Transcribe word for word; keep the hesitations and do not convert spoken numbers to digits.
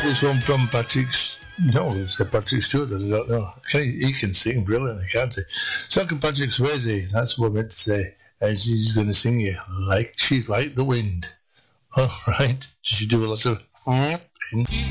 This one from Patrick. No, it's a Patrick Stewart that I don't know. He, he can sing brilliantly, can't he? So can Patrick Swayze. That's what I meant to say. And she's going to sing you like she's like the wind. All right. She do a lot of.